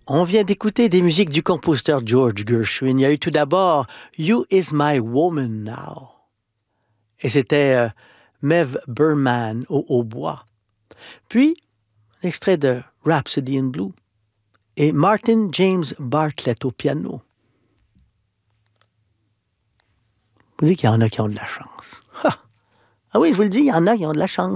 On vient d'écouter des musiques du compositeur George Gershwin. Il y a eu tout d'abord You Is My Woman Now. Et c'était Mev Berman au hautbois. Puis, un extrait de Rhapsody in Blue et Martin James Bartlett au piano. Vous dites qu'il y en a qui ont de la chance. Ah oui, je vous le dis, il y en a qui ont de la chance.